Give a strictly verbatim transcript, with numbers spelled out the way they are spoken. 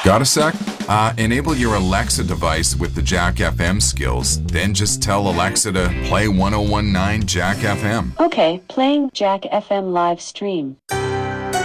Got a sec? Uh, enable your Alexa device with the Jack F M skills, then just tell Alexa to play ten nineteen Jack F M. Okay, playing Jack F M live stream.